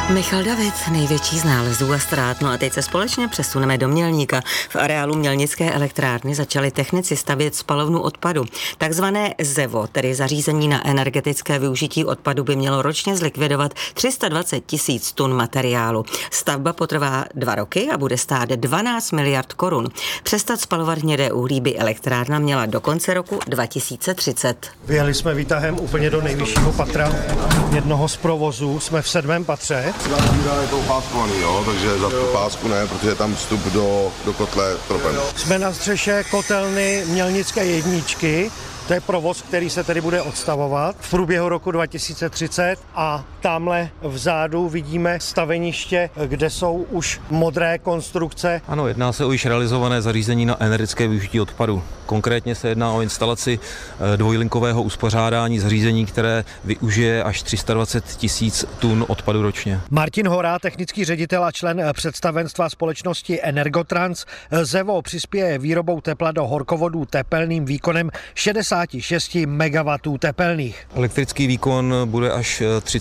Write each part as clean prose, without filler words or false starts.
Michal David, největší z nálezů a ztrát. No a teď se společně přesuneme do Mělníka. V areálu Mělnické elektrárny začali technici stavět spalovnu odpadu. Takzvané ZEVO, tedy zařízení na energetické využití odpadu, by mělo ročně zlikvidovat 320 000 tun materiálu. Stavba potrvá 2 roky a bude stát 12 miliard korun. Přestat spalovat hnědé uhlí by elektrárna měla do konce roku 2030. Vyjeli jsme výtahem úplně do nejvyššího patra jednoho z provozů. Jsme v 7. patře. Je to upáskovaný, jo, takže za tu pásku ne, protože je tam vstup do kotle tropem. Jsme na střeše kotelny Mělnické jedničky. To je provoz, který se tedy bude odstavovat v průběhu roku 2030 a tamhle vzadu vidíme staveniště, kde jsou už modré konstrukce. Ano, jedná se o již realizované zařízení na energetické využití odpadu. Konkrétně se jedná o instalaci dvojlinkového uspořádání zařízení, které využije až 320 000 tun odpadu ročně. Martin Hora, technický ředitel a člen představenstva společnosti Energotrans, ZEVO přispěje výrobou tepla do horkovodů tepelným výkonem 66 MW tepelných. Elektrický výkon bude až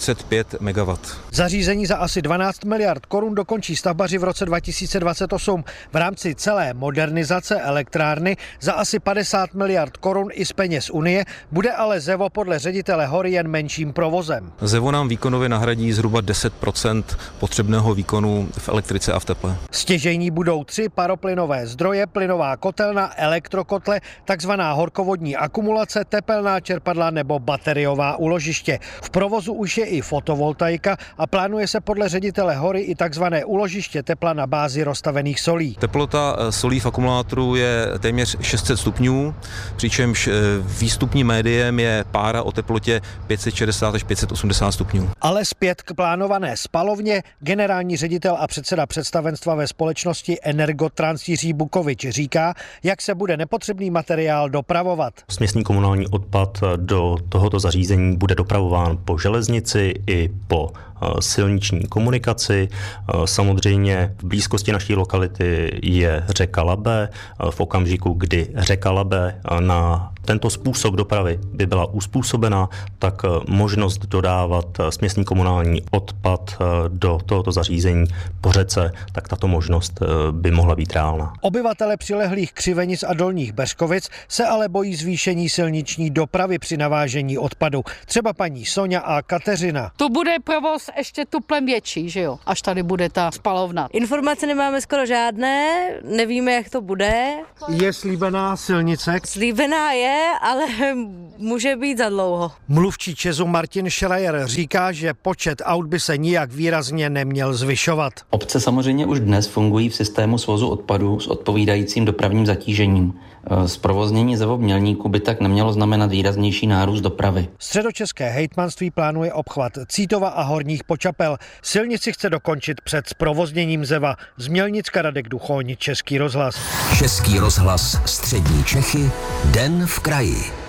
35 MW. Zařízení za asi 12 miliard korun dokončí stavbaři v roce 2028. V rámci celé modernizace elektrárny za asi 50 miliard korun i z peněz Unie bude ale ZEVO podle ředitele Hory jen menším provozem. ZEVO nám výkonově nahradí zhruba 10% potřebného výkonu v elektrice a v teple. Stěžejní budou 3 paroplynové zdroje, plynová kotelna, elektrokotle, takzvaná horkovodní akumulace, tepelná čerpadla nebo bateriová úložiště. V provozu už je i fotovoltaika a plánuje se podle ředitele Hory i takzvané úložiště tepla na bázi roztavených solí. Teplota solí v akumulátoru je téměř 600 stupňů, přičemž výstupním médiem je pára o teplotě 560 až 580 stupňů. Ale zpět k plánované spalovně generální ředitel a předseda představenstva ve společnosti Energotrans Jiří Bukovič říká, jak se bude nepotřebný materiál dopravovat. Směsný komunální odpad do tohoto zařízení bude dopravován po železnici i po silniční komunikaci. Samozřejmě v blízkosti naší lokality je řeka Labe. V okamžiku, kdy řeka Labe na tento způsob dopravy by byla uspůsobena, tak možnost dodávat směsný komunální odpad do tohoto zařízení po řece, tak tato možnost by mohla být reálná. Obyvatele přilehlých Křivenic a Dolních Beřkovic se ale bojí zvýšení silniční dopravy při navážení odpadu. Třeba paní Soňa a Kateřina. To bude provoz ještě tuplem větší, že jo, až tady bude ta spalovna. Informace nemáme skoro žádné, nevíme, jak to bude. Je slíbená silnice? Slíbená je, ale může být za dlouho. Mluvčí ČEZu Martin Schreier říká, že počet aut by se nijak výrazně neměl zvyšovat. Obce samozřejmě už dnes fungují v systému svozu odpadu s odpovídajícím dopravním zatížením. Zprovoznění ZEVO v Mělníku by tak nemělo znamenat výraznější nárůst dopravy. Středočeské hejtmanství plánuje obchvat Cítova a Horních Počapel. Silnici chce dokončit před zprovozněním ZEVA. Z Mělnicka Radek Duchoň, Český rozhlas. Český rozhlas Střední Čechy, Den v kraji.